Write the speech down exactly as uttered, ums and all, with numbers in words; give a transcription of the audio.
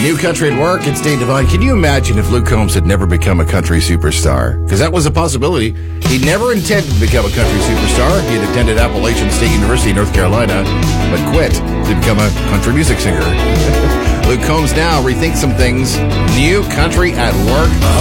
New Country at Work, it's Dave Devine. Can you imagine if Luke Combs had never become a country superstar? Because that was a possibility. He never intended to become a country superstar. He had attended Appalachian State University, North Carolina, but quit to become a country music singer. Luke Combs now rethinks some things. New Country at Work.